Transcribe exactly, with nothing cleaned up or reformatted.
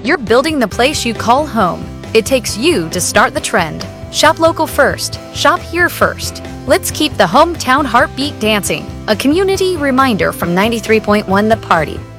You're building the place you call home. It takes you to start the trend. Shop local first. Shop here first. Let's keep the hometown heartbeat dancing. A community reminder from ninety-three point one The Party.